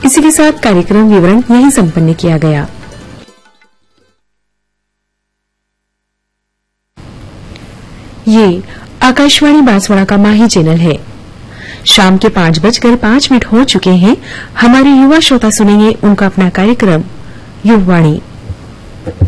इसी के साथ कार्यक्रम विवरण यहीं संपन्न किया गया। ये आकाशवाणी बांसवाड़ा का माही चैनल है। शाम के 5:05 हो चुके हैं। हमारे युवा श्रोता सुनेंगे उनका अपना कार्यक्रम युववाणी।